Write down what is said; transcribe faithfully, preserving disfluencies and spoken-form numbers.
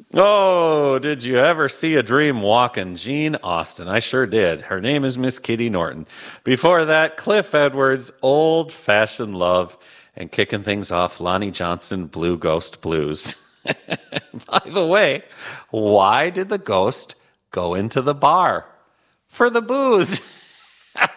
Oh, did you ever see a dream walking? Jean Austen. I sure did. Her name is Miss Kitty Norton. Before that, Cliff Edwards, Old Fashioned Love, and kicking things off, Lonnie Johnson, Blue Ghost Blues. By the way, why did the ghost go into the bar? For the booze.